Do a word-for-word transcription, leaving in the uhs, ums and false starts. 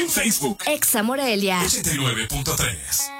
Facebook. Exa Morelia. ochenta y nueve punto tres.